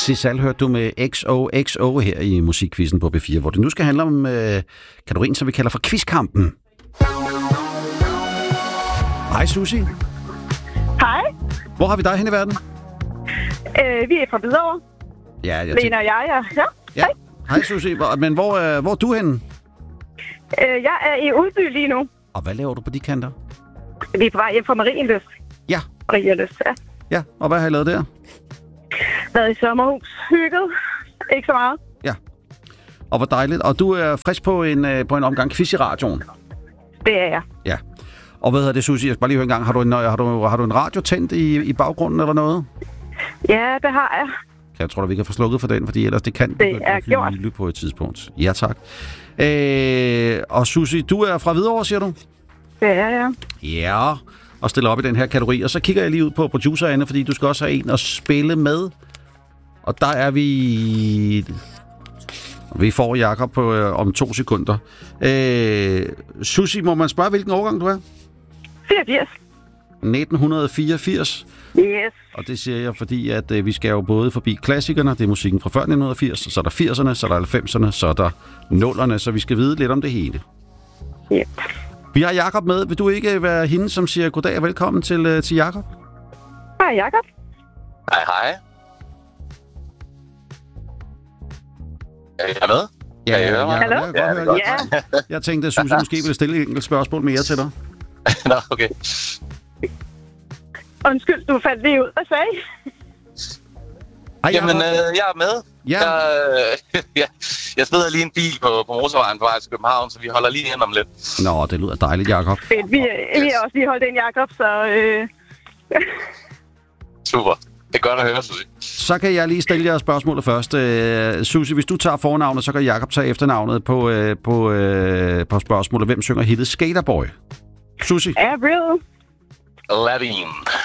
Cézanne hørte du med XOXO her i Musikquizzen på B4, hvor det nu skal handle om kategorien, som vi kalder for quizkampen. Hej Susie. Hej. Hvor har vi dig hen i verden? Vi er fra Hvidovre. Ja, Lena og jeg. Ja. Hej Susie. Men hvor er du henne? Jeg er i Udby lige nu. Og hvad laver du på de kanter? Vi er på vej hjem fra Marienlyst. Ja. Marienlyst, ja. Ja, og hvad har I lavet der? Været i sommerhus. Hygget. Ikke så meget. Ja. Og hvor dejligt. Og du er frisk på en omgang quiz i radioen? Det er jeg. Ja. Og hvad hedder det, Susie? Jeg skal bare lige høre en gang. Har du en radio tændt i baggrunden eller noget? Ja, det har jeg. Jeg tror, vi kan få slukket for den, fordi ellers det kan det er gjort på et tidspunkt. Ja, tak. Og Susie, du er fra Hvidovre, siger du? Det er jeg. Ja, og stiller op i den her kategori. Og så kigger jeg lige ud på producer-Anne, fordi du skal også have en at spille med. Og der er vi... Vi får Jakob på om 2 sekunder. Susie, må man spørge, hvilken årgang du er? 84. 1984. Yes. Og det siger jeg, fordi at vi skal jo både forbi klassikerne, det er musikken fra før 1980, så er der 80'erne, så er der 90'erne, så er der 0'erne, så vi skal vide lidt om det hele. Yep. Vi har Jakob med. Vil du ikke være hende, som siger goddag og velkommen til Jakob? Hej Jakob. Hej. Er jeg med? Ja, hallo? Ja. Jeg tænkte, at Susie måske ville stille et enkelt spørgsmål mere til dig. Nå, okay. Undskyld, du faldt lige ud. Hvad sagde I? Jamen, jeg er med. Ja. Jeg spiller lige en bil på motorvejen på vej til København, så vi holder lige ind om lidt. Nå, det lyder dejligt, Jakob. Fedt. Vi har også lige holdt ind, Jakob, så... Super. Det er godt at høre, Susie. Så kan jeg lige stille jer spørgsmålet først. Susie, hvis du tager fornavnet, så kan Jakob tage efternavnet på spørgsmålet. Hvem synger hittet Skaterboy? Susie? Avril Lavigne.